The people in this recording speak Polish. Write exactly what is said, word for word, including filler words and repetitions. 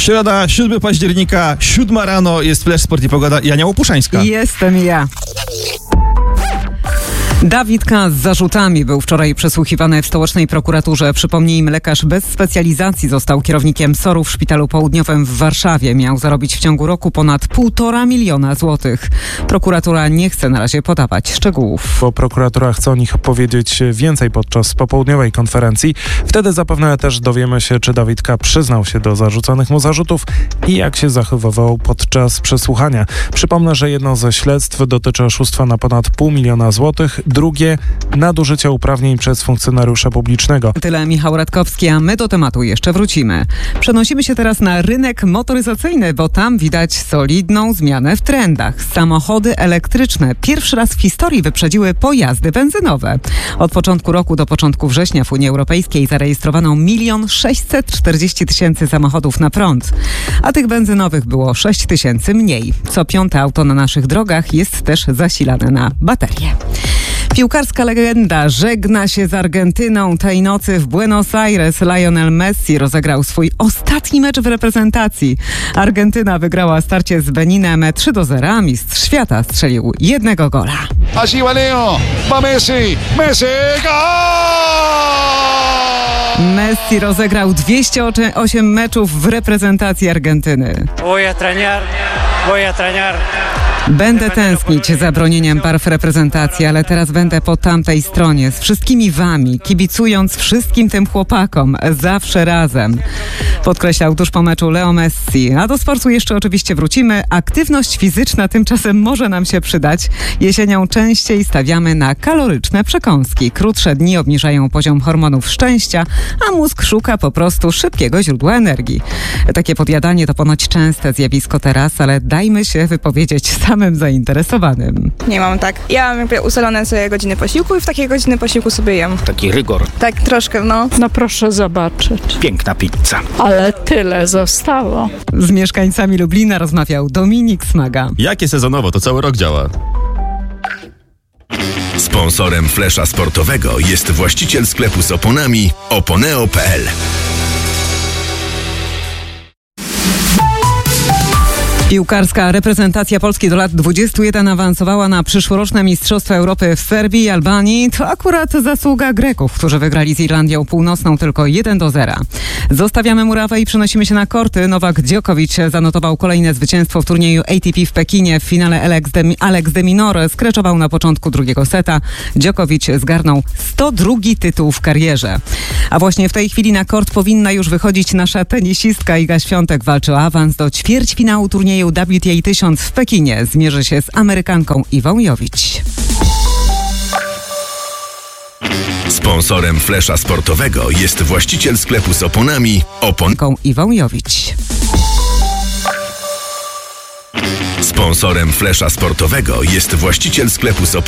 Środa, siódmego października, siódma rano, jest Flash Sport i Pogoda. Jania Łopuszańska. Jestem ja. Dawid K. z zarzutami był wczoraj przesłuchiwany w stołecznej prokuraturze. Przypomnijmy, lekarz bez specjalizacji został kierownikiem S O R-u w Szpitalu Południowym w Warszawie. Miał zarobić w ciągu roku ponad półtora miliona złotych. Prokuratura nie chce na razie podawać szczegółów. Bo prokuratura chce o nich powiedzieć więcej podczas popołudniowej konferencji. Wtedy zapewne też dowiemy się, czy Dawid K. przyznał się do zarzucanych mu zarzutów i jak się zachowywał podczas przesłuchania. Przypomnę, że jedno ze śledztw dotyczy oszustwa na ponad pół miliona złotych. Drugie nadużycia uprawnień przez funkcjonariusza publicznego. Tyle Michał Radkowski, a my do tematu jeszcze wrócimy. Przenosimy się teraz na rynek motoryzacyjny, bo tam widać solidną zmianę w trendach. Samochody elektryczne pierwszy raz w historii wyprzedziły pojazdy benzynowe. Od początku roku do początku września w Unii Europejskiej zarejestrowano milion sześćset czterdzieści tysięcy samochodów na prąd, a tych benzynowych było sześć tysięcy mniej. Co piąte auto na naszych drogach jest też zasilane na baterie. Piłkarska legenda żegna się z Argentyną. Tej nocy w Buenos Aires Lionel Messi rozegrał swój ostatni mecz w reprezentacji. Argentyna wygrała starcie z Beninem trzy do zera. Mistrz świata strzelił jednego gola. Allí va Leo, va Messi, Messi, gol! Messi rozegrał dwieście osiem meczów w reprezentacji Argentyny. Voy a extrañar, voy a extrañar. Będę tęsknić za bronieniem barw reprezentacji, ale teraz będę po tamtej stronie, z wszystkimi wami, kibicując wszystkim tym chłopakom, zawsze razem. Podkreślał tuż po meczu Leo Messi. A do sportu jeszcze oczywiście wrócimy. Aktywność fizyczna tymczasem może nam się przydać. Jesienią częściej stawiamy na kaloryczne przekąski. Krótsze dni obniżają poziom hormonów szczęścia, a mózg szuka po prostu szybkiego źródła energii. Takie podjadanie to ponoć częste zjawisko teraz, ale dajmy się wypowiedzieć samym zainteresowanym. Nie mam tak. Ja mam jakby ustalone sobie godziny posiłku i w takiej godziny posiłku sobie jem. Taki rygor. Tak troszkę, no. No proszę zobaczyć. Piękna pizza. Ale tyle zostało. Z mieszkańcami Lublina rozmawiał Dominik Smaga. Jakie sezonowo, to cały rok działa. Sponsorem Flesza Sportowego jest właściciel sklepu z oponami oponeo kropka p l. Piłkarska reprezentacja Polski do lat dwudziestu jeden awansowała na przyszłoroczne Mistrzostwa Europy w Serbii i Albanii. To akurat zasługa Greków, którzy wygrali z Irlandią Północną tylko jeden do zera. Zostawiamy murawę i przenosimy się na korty. Nowak Djokovic zanotował kolejne zwycięstwo w turnieju A T P w Pekinie. W finale Alex de, Alex de Minaur skreczował na początku drugiego seta. Djokovic zgarnął sto drugi tytuł w karierze. A właśnie w tej chwili na kort powinna już wychodzić nasza tenisistka Iga Świątek. Walczy o awans do ćwierćfinału turnieju W T A tysiąc w Pekinie. Zmierzy się z Amerykanką Iwą Jowić. Sponsorem Flesza Sportowego jest właściciel sklepu z oponami oponką Iwą Jowić. Sponsorem Flesza Sportowego jest właściciel sklepu z oponami